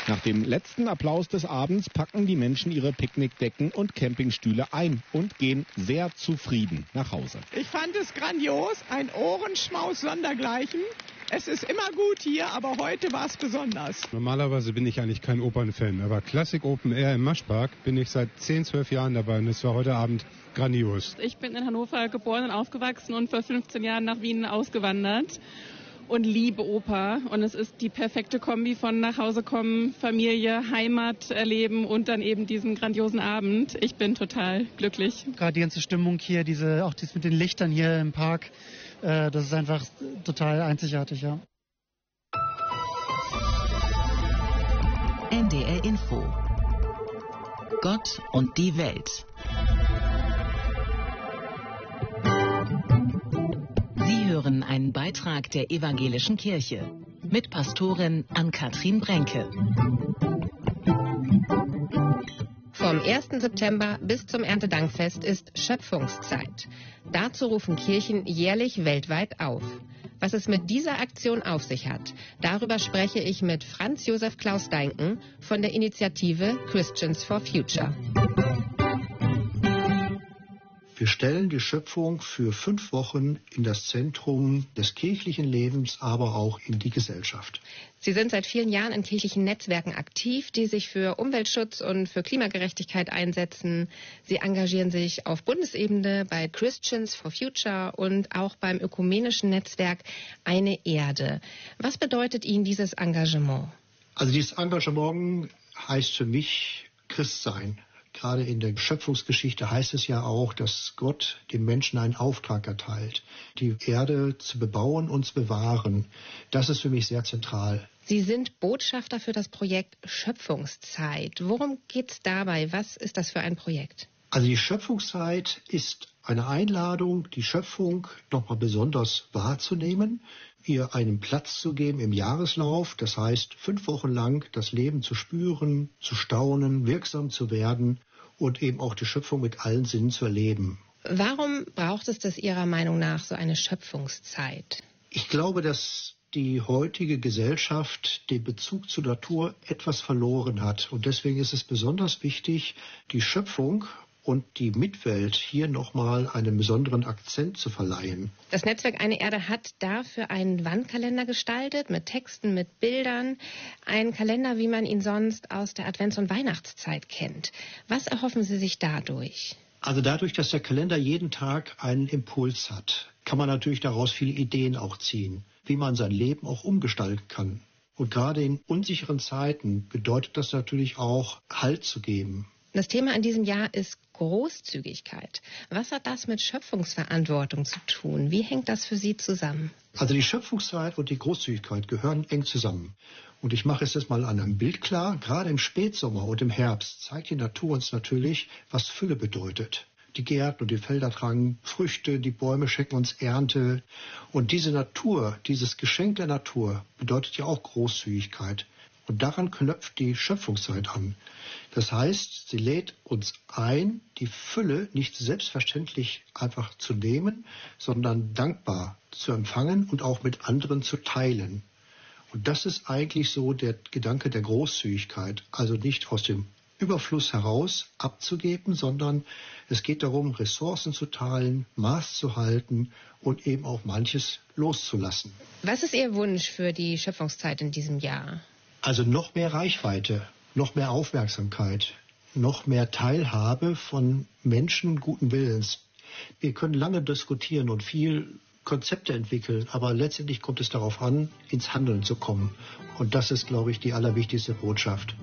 Nach dem letzten Applaus des Abends packen die Menschen ihre Picknickdecken und Campingstühle ein und gehen sehr zufrieden nach Hause. Ich fand es grandios, ein Ohrenschmaus sondergleichen. Es ist immer gut hier, aber heute war es besonders. Normalerweise bin ich eigentlich kein Opernfan, aber Classic Open Air im Maschpark bin ich seit 10, 12 Jahren dabei und es war heute Abend grandios. Ich bin in Hannover geboren und aufgewachsen und vor 15 Jahren nach Wien ausgewandert und liebe Oper. Und es ist die perfekte Kombi von nach Hause kommen, Familie, Heimat erleben und dann eben diesen grandiosen Abend. Ich bin total glücklich. Gerade die ganze Stimmung hier, auch das mit den Lichtern hier im Park, das ist einfach total einzigartig, ja. NDR Info. Gott und die Welt. Sie hören einen Beitrag der Evangelischen Kirche mit Pastorin Ann-Kathrin Brenke. Vom 1. September bis zum Erntedankfest ist Schöpfungszeit. Dazu rufen Kirchen jährlich weltweit auf. Was es mit dieser Aktion auf sich hat, darüber spreche ich mit Franz Josef Klaus Deinken von der Initiative Christians for Future. Wir stellen die Schöpfung für 5 Wochen in das Zentrum des kirchlichen Lebens, aber auch in die Gesellschaft. Sie sind seit vielen Jahren in kirchlichen Netzwerken aktiv, die sich für Umweltschutz und für Klimagerechtigkeit einsetzen. Sie engagieren sich auf Bundesebene bei Christians for Future und auch beim ökumenischen Netzwerk Eine Erde. Was bedeutet Ihnen dieses Engagement? Also dieses Engagement heißt für mich Christsein. Gerade in der Schöpfungsgeschichte heißt es ja auch, dass Gott dem Menschen einen Auftrag erteilt, die Erde zu bebauen und zu bewahren. Das ist für mich sehr zentral. Sie sind Botschafter für das Projekt Schöpfungszeit. Worum geht's dabei? Was ist das für ein Projekt? Also die Schöpfungszeit ist eine Einladung, die Schöpfung nochmal besonders wahrzunehmen, ihr einen Platz zu geben im Jahreslauf. Das heißt, 5 Wochen lang das Leben zu spüren, zu staunen, wirksam zu werden und eben auch die Schöpfung mit allen Sinnen zu erleben. Warum braucht es das Ihrer Meinung nach so eine Schöpfungszeit? Ich glaube, dass die heutige Gesellschaft den Bezug zur Natur etwas verloren hat. Und deswegen ist es besonders wichtig, die Schöpfung und die Mitwelt hier nochmal einen besonderen Akzent zu verleihen. Das Netzwerk Eine Erde hat dafür einen Wandkalender gestaltet, mit Texten, mit Bildern. Ein Kalender, wie man ihn sonst aus der Advents- und Weihnachtszeit kennt. Was erhoffen Sie sich dadurch? Also dadurch, dass der Kalender jeden Tag einen Impuls hat, kann man natürlich daraus viele Ideen auch ziehen, wie man sein Leben auch umgestalten kann. Und gerade in unsicheren Zeiten bedeutet das natürlich auch, Halt zu geben. Das Thema in diesem Jahr ist Großzügigkeit. Was hat das mit Schöpfungsverantwortung zu tun? Wie hängt das für Sie zusammen? Also die Schöpfungszeit und die Großzügigkeit gehören eng zusammen. Und ich mache es jetzt mal an einem Bild klar. Gerade im Spätsommer und im Herbst zeigt die Natur uns natürlich, was Fülle bedeutet. Die Gärten und die Felder tragen Früchte, die Bäume schenken uns Ernte. Und diese Natur, dieses Geschenk der Natur bedeutet ja auch Großzügigkeit. Und daran knöpft die Schöpfungszeit an. Das heißt, sie lädt uns ein, die Fülle nicht selbstverständlich einfach zu nehmen, sondern dankbar zu empfangen und auch mit anderen zu teilen. Und das ist eigentlich so der Gedanke der Großzügigkeit. Also nicht aus dem Überfluss heraus abzugeben, sondern es geht darum, Ressourcen zu teilen, Maß zu halten und eben auch manches loszulassen. Was ist Ihr Wunsch für die Schöpfungszeit in diesem Jahr? Also noch mehr Reichweite, noch mehr Aufmerksamkeit, noch mehr Teilhabe von Menschen guten Willens. Wir können lange diskutieren und viel Konzepte entwickeln, aber letztendlich kommt es darauf an, ins Handeln zu kommen. Und das ist, glaube ich, die allerwichtigste Botschaft.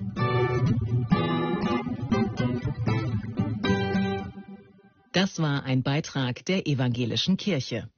Das war ein Beitrag der Evangelischen Kirche.